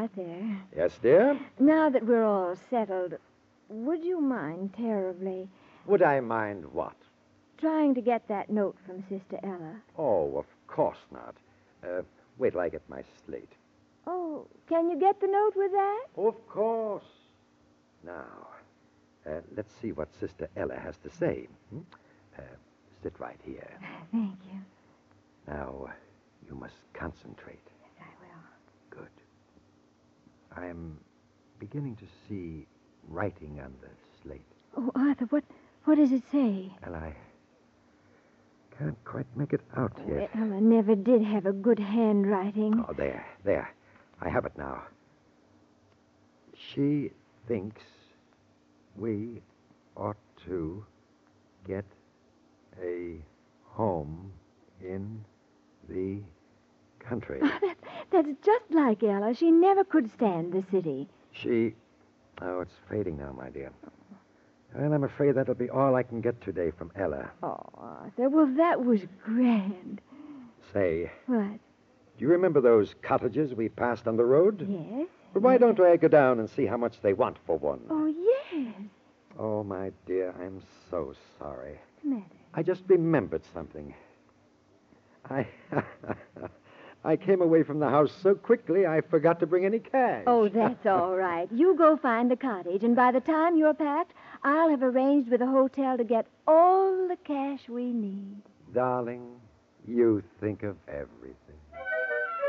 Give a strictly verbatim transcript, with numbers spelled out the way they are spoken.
Arthur. Yes, dear? Now that we're all settled, would you mind terribly Would I mind what? trying to get that note from Sister Ella? Oh, of course not. Uh, wait till I get my slate. Oh, can you get the note with that? Of course. Now, uh, let's see what Sister Ella has to say. Hmm? Uh, sit right here. Thank you. Now, you must concentrate. Yes, I will. Good. I'm beginning to see writing on the slate. Oh, Arthur, what, what does it say? And I can't quite make it out yet. Ella never did have a good handwriting. Oh, there, there. I have it now. She thinks we ought to get a home in the country. that, that's just like Ella. She never could stand the city. She... Oh, it's fading now, my dear. And I'm afraid that'll be all I can get today from Ella. Oh, Arthur, well, that was grand. Say, What? do you remember those cottages we passed on the road? Yes? Well, why yes. don't I go down and see how much they want for one? Oh, yes. Oh, my dear, I'm so sorry. What's the matter? I just remembered something. I I came away from the house so quickly I forgot to bring any cash. Oh, that's all right. You go find the cottage, and by the time you're packed, I'll have arranged with the hotel to get all the cash we need. Darling, you think of everything.